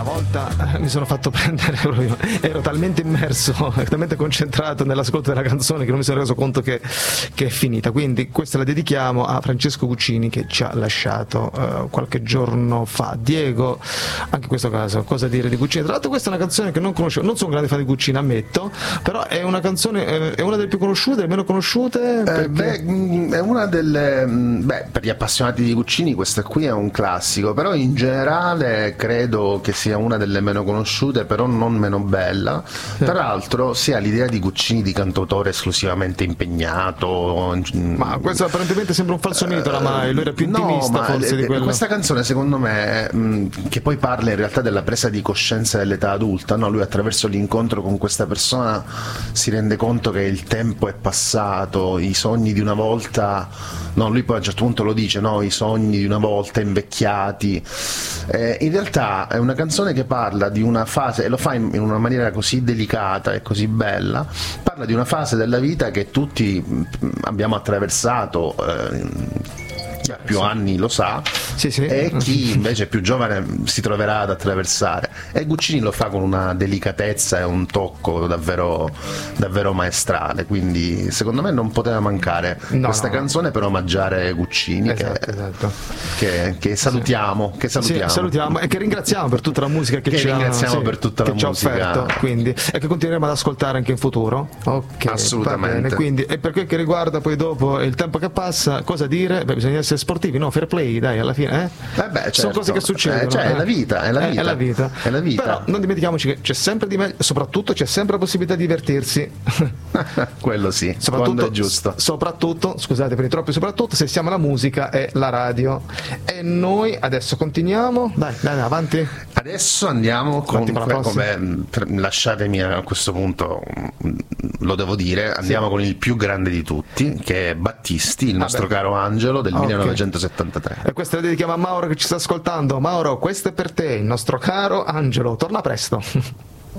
volta mi sono fatto prendere proprio, ero talmente immerso, talmente concentrato nell'ascolto della canzone che non mi sono reso conto che è finita. Quindi questa la dedichiamo a Francesco Guccini, che ci ha lasciato qualche giorno fa. Diego, anche in questo caso cosa dire di Guccini? Tra l'altro questa è una canzone che non conoscevo, non sono un grande fan di Guccini, ammetto, però è una canzone, è una delle più conosciute, delle meno conosciute? È una delle, per gli appassionati di Guccini questa qui è un classico, però in generale credo che sia una delle meno conosciute, però non meno bella. Tra l'altro si ha l'idea di Guccini di cantautore esclusivamente impegnato, ma questo apparentemente sembra un falso mito oramai, lui era più intimista forse di quello. Questa canzone secondo me, che poi parla in realtà della presa di coscienza dell'età adulta, no? Lui attraverso l'incontro con questa persona si rende conto che il tempo è passato, i sogni di una volta, no, lui poi a un certo punto lo dice, no, i sogni di una volta invecchiati. In realtà è una canzone che parla di una fase, e lo fa in una maniera così delicata e così bella, parla di una fase della vita che tutti abbiamo attraversato, chi ha più anni lo sa, sì. E chi invece è più giovane si troverà ad attraversare, e Guccini lo fa con una delicatezza e un tocco davvero, davvero maestrale, quindi secondo me non poteva mancare questa canzone per omaggiare Guccini, esatto. Che salutiamo, Sì, salutiamo e che ringraziamo per tutta la musica che ci ha offerto, quindi, e che continueremo ad ascoltare anche in futuro. Ok, assolutamente. Va bene, quindi, e per quel che riguarda poi dopo il tempo che passa, cosa dire? Bisogna essere sportivi, no? Fair play, dai, alla fine, certo. Sono cose che succedono. È la vita. È la vita. Però non dimentichiamoci che c'è sempre di meglio, soprattutto c'è sempre la possibilità di divertirsi. Quello sì, quando è giusto. Soprattutto, scusate per i troppi soprattutto, se siamo la musica e la radio. E noi adesso continuiamo. Dai, avanti. Adesso andiamo lasciatemi a questo punto, lo devo dire, andiamo con il più grande di tutti, che è Battisti, il nostro caro Angelo del 1973. E questa la dedichiamo a Mauro che ci sta ascoltando. Mauro, questo è per te, il nostro caro Angelo. Torna presto.